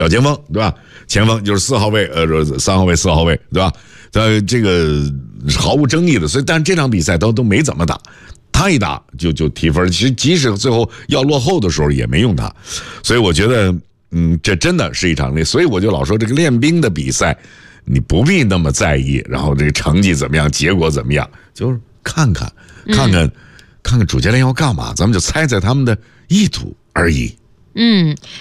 小前锋，对吧？前锋就是4号位，3号位、4号位，对吧？这个毫无争议的，所以但是这场比赛都没怎么打，他一打就提分，其实即使最后要落后的时候也没用他，所以我觉得这真的是一场所以我就老说这个练兵的比赛你不必那么在意，然后这个成绩怎么样，结果怎么样，就是看看主教练要干嘛，咱们就猜他们的意图而已。